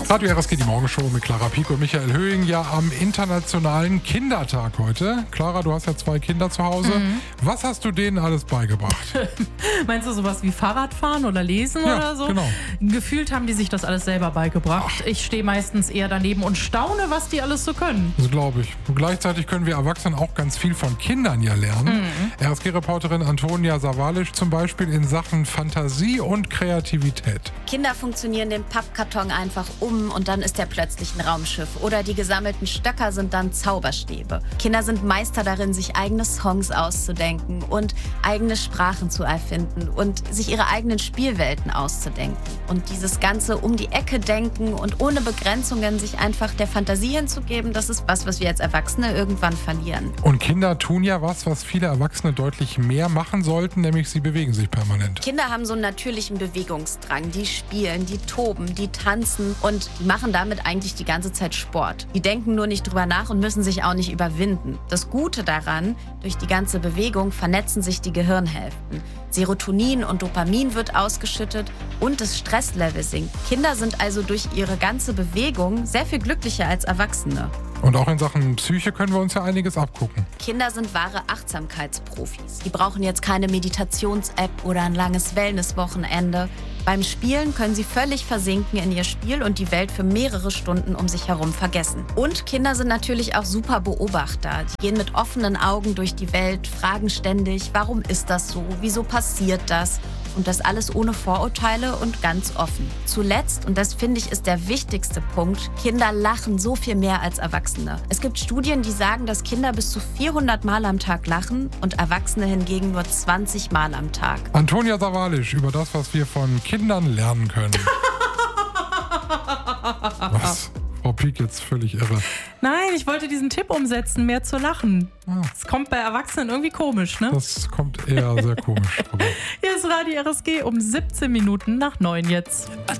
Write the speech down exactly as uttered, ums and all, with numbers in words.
Radio R S G, die Morgenshow mit Clara Pieck und Michael Höhing, ja am internationalen Kindertag heute. Clara, du hast ja zwei Kinder zu Hause. Mhm. Was hast du denen alles beigebracht? Meinst du sowas wie Fahrradfahren oder Lesen ja, oder so? Genau. Gefühlt haben die sich das alles selber beigebracht. Ach. Ich stehe meistens eher daneben und staune, was die alles so können. Das glaube ich. Und gleichzeitig können wir Erwachsenen auch ganz viel von Kindern ja lernen. Mhm. R S G-Reporterin Antonia Sawalisch zum Beispiel in Sachen Fantasie und Kreativität. Kinder funktionieren den Pappkarton einfach um und dann ist er plötzlich ein Raumschiff. Oder die gesammelten Stöcker sind dann Zauberstäbe. Kinder sind Meister darin, sich eigene Songs auszudenken und eigene Sprachen zu erfinden und sich ihre eigenen Spielwelten auszudenken. Und dieses ganze um die Ecke denken und ohne Begrenzungen sich einfach der Fantasie hinzugeben, das ist was, was wir als Erwachsene irgendwann verlieren. Und Kinder tun ja was, was viele Erwachsene deutlich mehr machen sollten, nämlich sie bewegen sich permanent. Kinder haben so einen natürlichen Bewegungsdrang. Die spielen, die toben, die tanzen und die machen damit eigentlich die ganze Zeit Sport. Die denken nur nicht drüber nach und müssen sich auch nicht überwinden. Das Gute daran, durch die ganze Bewegung vernetzen sich die Gehirnhälften. Serotonin und Dopamin wird ausgeschüttet und das Stresslevel sinkt. Kinder sind also durch ihre ganze Bewegung sehr viel glücklicher als Erwachsene. Und auch in Sachen Psyche können wir uns ja einiges abgucken. Kinder sind wahre Achtsamkeitsprofis. Die brauchen jetzt keine Meditations-App oder ein langes Wellness-Wochenende. Beim Spielen können sie völlig versinken in ihr Spiel und die Welt für mehrere Stunden um sich herum vergessen. Und Kinder sind natürlich auch super Beobachter. Die gehen mit offenen Augen durch die Welt, fragen ständig, warum ist das so, wieso passiert das? Und das alles ohne Vorurteile und ganz offen. Zuletzt, und das finde ich ist der wichtigste Punkt, Kinder lachen so viel mehr als Erwachsene. Es gibt Studien, die sagen, dass Kinder bis zu vierhundert Mal am Tag lachen und Erwachsene hingegen nur zwanzig Mal am Tag. Antonia Sawalisch über das, was wir von Kindern lernen können. Was? Frau Pieck jetzt völlig irre. Nein, ich wollte diesen Tipp umsetzen, mehr zu lachen. Ah. Das kommt bei Erwachsenen irgendwie komisch, ne? Das kommt eher sehr komisch. Hier ist Radio R S G um siebzehn Minuten nach neun jetzt.